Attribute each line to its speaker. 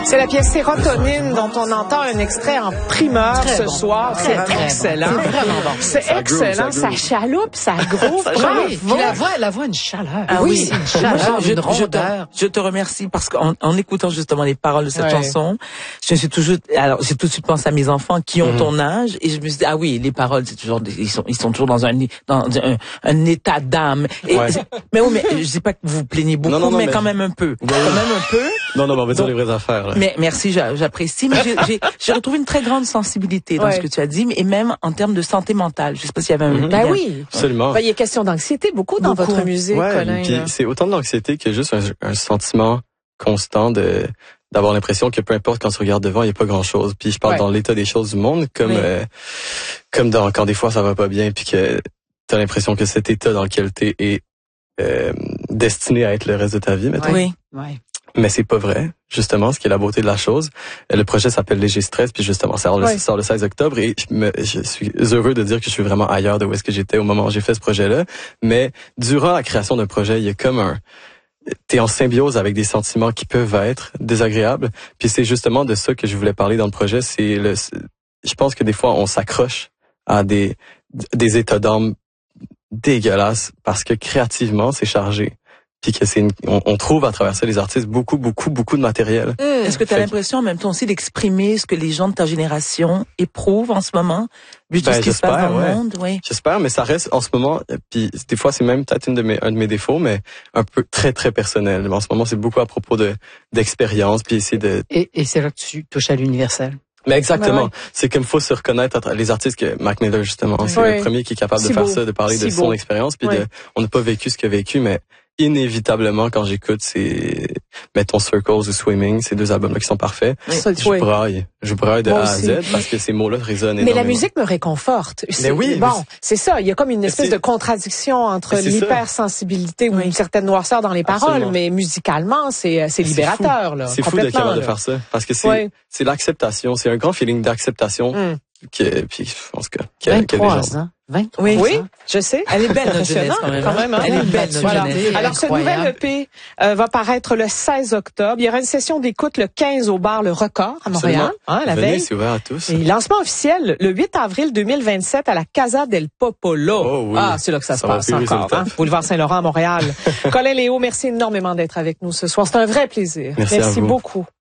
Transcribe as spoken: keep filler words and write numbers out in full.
Speaker 1: C'est la pièce Sérotonine dont on entend un extrait en primeur
Speaker 2: très
Speaker 1: ce
Speaker 2: bon.
Speaker 1: soir.
Speaker 2: Très,
Speaker 1: C'est
Speaker 2: très
Speaker 1: excellent.
Speaker 2: bon. C'est vraiment bon.
Speaker 1: C'est
Speaker 3: Ça
Speaker 1: excellent.
Speaker 3: groove, ça
Speaker 1: Ça chaloupe, ça groove.
Speaker 2: Ah oui, puis la voix, la voix a une chaleur.
Speaker 4: Ah
Speaker 2: oui,
Speaker 4: oui.
Speaker 2: c'est une chaleur,
Speaker 4: je,
Speaker 2: une
Speaker 4: je,
Speaker 2: rondeur.
Speaker 4: te, je te remercie parce qu'en en écoutant justement les paroles de cette
Speaker 1: Ouais.
Speaker 4: chanson, je suis toujours, alors j'ai tout de suite pensé à mes enfants qui ont
Speaker 3: Mm-hmm.
Speaker 4: ton âge et je me suis dit ah oui, les paroles c'est toujours des- ils sont ils sont toujours dans un dans un, un état d'âme. Et
Speaker 3: Ouais.
Speaker 4: c'est- mais oui, mais je dis pas que vous vous plaignez beaucoup,
Speaker 3: Non, non, non,
Speaker 4: mais,
Speaker 3: mais
Speaker 4: quand
Speaker 3: je-
Speaker 4: même un peu,
Speaker 3: Ouais.
Speaker 4: quand même un peu.
Speaker 3: Non, non, mais on va dire
Speaker 4: Donc,
Speaker 3: les vraies affaires. Là.
Speaker 4: Mais merci, j'a- j'apprécie. Mais j'ai- j'ai j'ai retrouvé une très grande sensibilité dans
Speaker 1: Ouais.
Speaker 4: ce que tu as dit, mais- et même en termes de santé mentale. Je sais pas s'il y avait un.
Speaker 3: Mhm.
Speaker 1: Ben
Speaker 4: il y a-
Speaker 1: oui.
Speaker 3: Absolument.
Speaker 1: Ben, il y a question d'anxiété beaucoup dans
Speaker 4: Beaucoup.
Speaker 1: votre musique,
Speaker 3: Ouais,
Speaker 1: Colin.
Speaker 3: puis
Speaker 1: là.
Speaker 3: c'est autant de l'anxiété que juste un, un sentiment constant de d'avoir l'impression que peu importe quand tu regardes devant, il n'y a pas grand-chose. Puis je parle
Speaker 1: Ouais.
Speaker 3: dans l'état des choses du monde, comme
Speaker 4: Oui.
Speaker 3: euh, comme dans quand des fois ça va pas bien, puis que t'as l'impression que cet état dans lequel t'es est euh, destiné à être le reste de ta vie, mettons.
Speaker 4: Oui.
Speaker 2: Ouais.
Speaker 3: Mais c'est pas vrai, justement, ce qui est la beauté de la chose. Euh, Le projet s'appelle Léger Stress, puis justement, ça sort le,
Speaker 1: Ouais.
Speaker 3: sort le seize octobre, et je, me, je suis heureux de dire que je suis vraiment ailleurs de où est-ce que j'étais au moment où j'ai fait ce projet-là. Mais durant la création d'un projet, il y a comme un... T'es en symbiose avec des sentiments qui peuvent être désagréables, puis c'est justement de ça que je voulais parler dans le projet. C'est le, je pense que des fois, on s'accroche à des, des états d'âme dégueulasses parce que créativement, c'est chargé. Puis que c'est une, on, on trouve à travers ça les artistes beaucoup, beaucoup, beaucoup de matériel.
Speaker 1: Hum.
Speaker 4: Est-ce que tu as
Speaker 3: Fait-
Speaker 4: l'impression en même temps aussi d'exprimer ce que les gens de ta génération éprouvent en ce moment, vu tout
Speaker 3: Ben,
Speaker 4: ce qui se passe
Speaker 3: j'espère,
Speaker 4: dans le
Speaker 3: ouais.
Speaker 4: monde? Oui.
Speaker 3: J'espère, mais ça reste en ce moment, euh, puis des fois c'est même peut-être une de mes, un de mes défauts, mais un peu très, très personnel. En ce moment, c'est beaucoup à propos de d'expérience, puis essayer de...
Speaker 2: Et, et c'est là que tu touches à l'universel.
Speaker 3: Mais exactement,
Speaker 1: Ben ouais.
Speaker 3: c'est comme faut se reconnaître à tra- les artistes que Mac Miller, justement, c'est
Speaker 1: Ouais.
Speaker 3: le premier qui est capable
Speaker 1: Si
Speaker 3: de faire
Speaker 1: beau.
Speaker 3: ça, de parler
Speaker 1: Si
Speaker 3: de son
Speaker 1: beau.
Speaker 3: expérience, puis
Speaker 1: Ouais.
Speaker 3: de... On n'a pas vécu ce qu'il a vécu, mais inévitablement, quand j'écoute, c'est... Mettons Circles ou Swimming, ces deux albums-là qui sont parfaits.
Speaker 4: Oui.
Speaker 1: Ça,
Speaker 3: Je
Speaker 1: ouais.
Speaker 3: braille. Je braille de
Speaker 1: Moi
Speaker 3: A à
Speaker 1: aussi.
Speaker 3: Z parce que ces mots-là résonnent
Speaker 1: Mais
Speaker 3: énormément.
Speaker 1: la musique me réconforte. C'est-
Speaker 3: oui,
Speaker 1: Bon,
Speaker 3: mais
Speaker 1: c'est ça. Il y a comme une espèce
Speaker 3: c'est-
Speaker 1: de contradiction entre
Speaker 3: Mais c'est ça.
Speaker 1: l'hypersensibilité ou
Speaker 4: Oui.
Speaker 1: une certaine noirceur dans les paroles,
Speaker 3: Absolument.
Speaker 1: mais musicalement, c'est c'est
Speaker 3: C'est
Speaker 1: libérateur. là.
Speaker 3: C'est fou d'être
Speaker 1: complètement,
Speaker 3: capable de
Speaker 1: là.
Speaker 3: faire ça. Parce que c'est
Speaker 1: Ouais.
Speaker 3: c'est l'acceptation. C'est un grand feeling d'acceptation.
Speaker 1: Hum.
Speaker 3: Que, puis, en tout cas, que, que les gens...
Speaker 2: vingt-trois ans. vingt-trois
Speaker 4: Oui.
Speaker 1: Oui,
Speaker 2: ans.
Speaker 1: je sais.
Speaker 4: Elle est belle, notre jeunesse, quand même.
Speaker 1: Quand même, hein?
Speaker 4: Elle est belle, notre
Speaker 1: Voilà.
Speaker 4: jeunesse.
Speaker 1: Alors, ce
Speaker 2: Incroyable.
Speaker 1: nouvel E P euh, va paraître le seize octobre. Il y aura une session d'écoute le quinze au bar Le Record à Montréal, hein, la
Speaker 3: Venez,
Speaker 1: veille.
Speaker 3: c'est ouvert à tous.
Speaker 1: Et lancement officiel le huit avril deux mille vingt-sept à la Casa del Popolo.
Speaker 3: Oh oui.
Speaker 1: Ah, c'est là que ça,
Speaker 3: Ça
Speaker 1: se
Speaker 3: va
Speaker 1: passe
Speaker 3: plus
Speaker 1: encore.
Speaker 3: résultat.
Speaker 1: Hein? Boulevard Saint-Laurent à Montréal. Colin Léo, merci énormément d'être avec nous ce soir. C'est un vrai plaisir.
Speaker 3: Merci à vous.
Speaker 1: beaucoup.